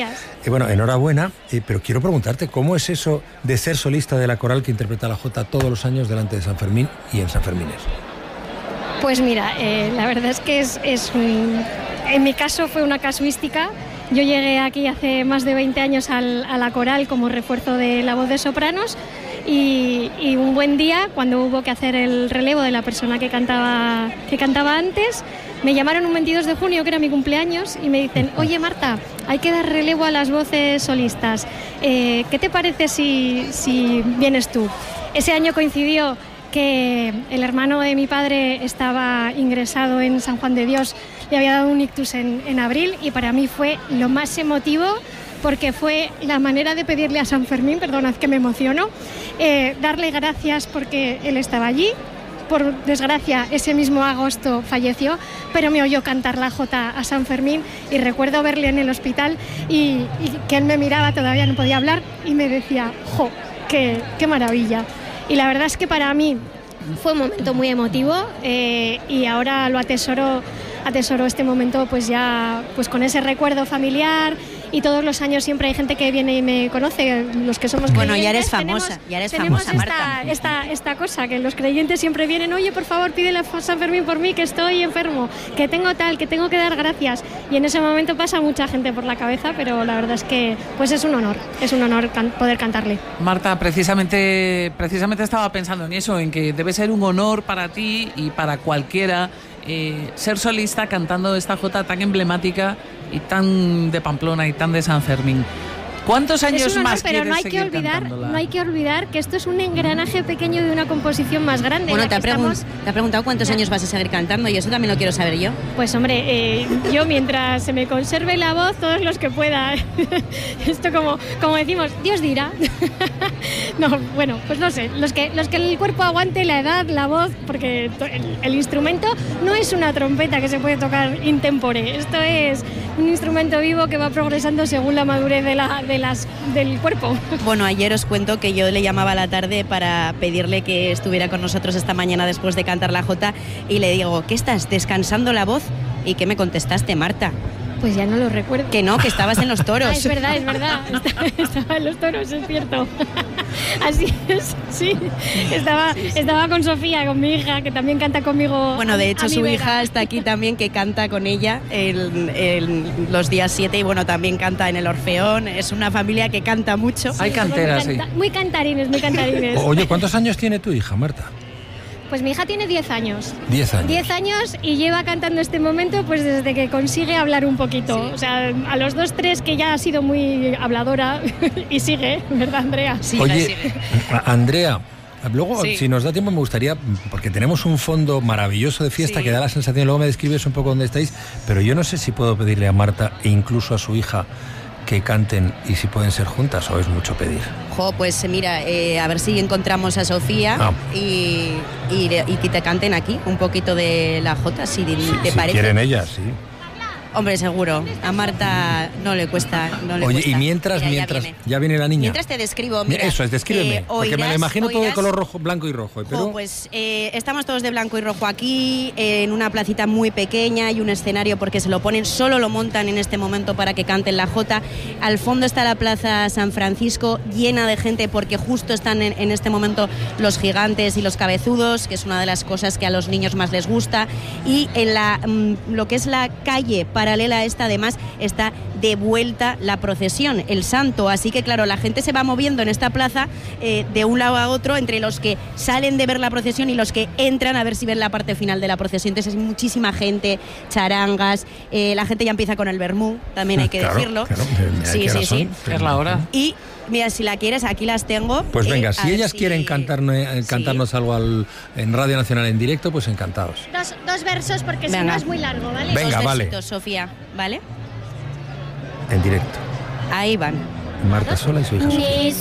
gracias. Bueno, enhorabuena, pero quiero preguntarte, ¿cómo es eso de ser solista de la coral que interpreta la Jota todos los años delante de San Fermín y en San Fermines? Pues mira, la verdad es que en mi caso fue una casuística. Yo llegué aquí hace más de 20 años a la coral como refuerzo de la voz de sopranos y un buen día, cuando hubo que hacer el relevo de la persona que cantaba antes, me llamaron un 22 de junio, que era mi cumpleaños, y me dicen: oye Marta, hay que dar relevo a las voces solistas, ¿qué te parece si vienes tú? Ese año coincidió que el hermano de mi padre estaba ingresado en San Juan de Dios, le había dado un ictus en abril, y para mí fue lo más emotivo, porque fue la manera de pedirle a San Fermín, perdonad que me emociono, darle gracias porque él estaba allí. Por desgracia, ese mismo agosto falleció, pero me oyó cantar la Jota a San Fermín, y recuerdo verle en el hospital y que él me miraba, todavía no podía hablar, y me decía: ¡jo, qué maravilla! Y la verdad es que para mí fue un momento muy emotivo, y ahora lo atesoro este momento, pues ya pues con ese recuerdo familiar, y todos los años siempre hay gente que viene y me conoce, los que somos bueno, creyentes. Ya eres famosa, Marta. Esta cosa, que los creyentes siempre vienen: oye, por favor, pídele a San Fermín por mí, que estoy enfermo, que tengo tal, que tengo que dar gracias. Y en ese momento pasa mucha gente por la cabeza, pero la verdad es que pues es un honor poder cantarle. Marta, precisamente estaba pensando en eso, en que debe ser un honor para ti y para cualquiera ser solista cantando esta jota tan emblemática y tan de Pamplona y tan de San Fermín. ¿Cuántos años más quieres seguir cantándola? No hay que olvidar que esto es un engranaje pequeño de una composición más grande. Bueno, te ha preguntado cuántos años vas a seguir cantando, y eso también lo quiero saber yo. Pues hombre, yo mientras se me conserve la voz, todos los que pueda. Esto como decimos, Dios dirá. No, bueno, pues no sé, los que el cuerpo aguante, la edad, la voz, porque el instrumento no es una trompeta que se puede tocar in tempore. Esto es un instrumento vivo que va progresando según la madurez del cuerpo. Bueno, ayer os cuento que yo le llamaba a la tarde para pedirle que estuviera con nosotros esta mañana después de cantar la jota, y le digo: ¿qué estás, descansando la voz? ¿Y qué me contestaste, Marta? Pues ya no lo recuerdo. Que no, que estabas en los toros. Es verdad. Estaba en los toros, es cierto. Así es, sí. Estaba con Sofía, con mi hija, que también canta conmigo. Bueno, de hecho su hija está aquí también, que canta con ella los días 7, y bueno, también canta en el Orfeón. Es una familia que canta mucho. Hay canteras, sí. Muy cantarines. Oye, ¿cuántos años tiene tu hija, Marta? Pues mi hija tiene 10 años. 10 años. 10 años, y lleva cantando este momento pues desde que consigue hablar un poquito. Sí. O sea, a los 2, 3 que ya ha sido muy habladora y sigue, ¿verdad, Andrea? Sí, oye, sigue. Andrea, luego, sí, si nos da tiempo, me gustaría, porque tenemos un fondo maravilloso de fiesta, sí, que da la sensación, luego me describes un poco dónde estáis, pero yo no sé si puedo pedirle a Marta e incluso a su hija que canten, y si pueden ser juntas, o es mucho pedir. Pues mira, a ver si encontramos a Sofía y que te canten aquí un poquito de la jota, si te parece. Si quieren ellas, sí. Hombre, seguro. A Marta no le cuesta. Oye, y mientras ya viene la niña. Mientras te describo, mira. Eso es, descríbeme. Porque me la imagino todo de color rojo, blanco y rojo. Pero... pues estamos todos de blanco y rojo aquí, en una placita muy pequeña, y un escenario porque se lo ponen, solo lo montan en este momento para que canten la jota. Al fondo está la Plaza San Francisco, llena de gente, porque justo están en este momento los gigantes y los cabezudos, que es una de las cosas que a los niños más les gusta. Y en lo que es la calle paralela a esta, además, está de vuelta la procesión, el santo. Así que claro, la gente se va moviendo en esta plaza de un lado a otro, entre los que salen de ver la procesión y los que entran a ver si ven la parte final de la procesión. Entonces hay muchísima gente, charangas, la gente ya empieza con el vermú, también hay que decirlo. Claro, sí. Es la hora. Y mira, si la quieres, aquí las tengo. Pues venga, si ellas quieren cantarnos algo en Radio Nacional en directo, pues encantados. Dos versos, porque si no es muy largo, ¿vale? Venga, dos vale. versitos, Sofía, ¿vale? En directo. Ahí van. Marta sola y su hija Sofía.